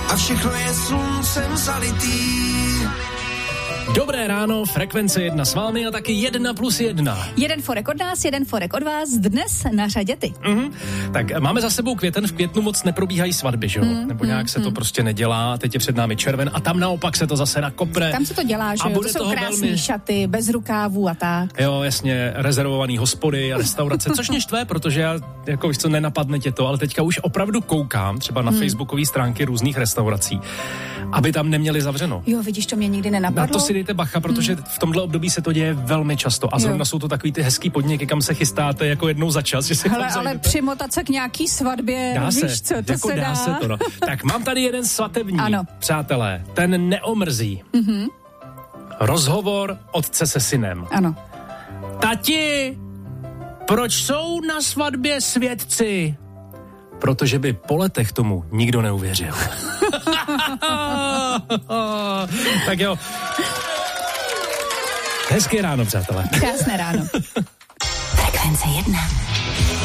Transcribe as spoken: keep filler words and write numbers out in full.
a všechno je sluncem zalitý. Dobré ráno, Frekvence jedna s vámi a taky jedna plus jedna. Jeden forek od nás, jeden forek od vás, dnes na řadě ty. Mm-hmm. Tak máme za sebou květen, v květnu moc neprobíhají svatby, že jo? Mm, Nebo nějak mm, se to mm. prostě nedělá, teď je před námi červen a tam naopak se to zase nakopne. Tam se to dělá, že jo? To jsou krásný velmi... šaty, bez rukávů a tak. Jo, jasně, rezervovaný hospody a restaurace, což mě štve, protože já, jako víš co, nenapadne tě to, ale teďka už opravdu koukám třeba na mm. facebookové stránky různých restaurací, aby tam neměli zavřeno. Jo, vidíš, to mě nikdy nenapadlo. Na to si dejte bacha, protože hmm. v tomhle období se to děje velmi často a zrovna jo. jsou to takový ty hezký podniky, kam se chystáte jako jednou za čas, že se Hele, ale přimotat se k nějaký svatbě, dá víš se, co, to jako se dá. dá. Se to, no. Tak mám tady jeden svatební, ano. přátelé, ten neomrzí. Mm-hmm. Rozhovor otce se synem. Ano. Tati, proč jsou na svatbě svědci? Protože by po letech tomu nikdo neuvěřil. Tak jo. Hezké ráno, přátelé. Krásné ráno. Frekvence jedna.